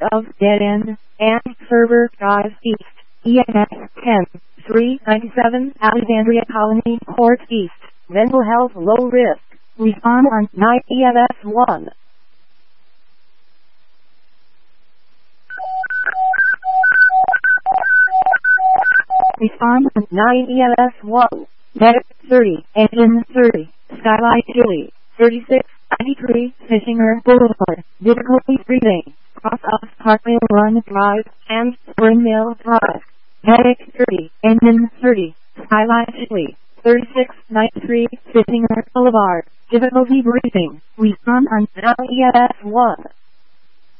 of dead end, and Server Drive East, EMS 10, 397 Alexandria Colony Court East, mental health low risk. Respond on 9 EMS 1. Respond on 9 EMS 1. Medic 30, Engine 30, Skylight Chili, 3693 Fishinger Boulevard, difficulty breathing, cross off Parkville Run Drive, and Spring Mill Drive. Medic 30, Engine 30, Skylight Chili, 3693 Fishinger Boulevard, difficulty breathing. Respond on 9 EMS 1.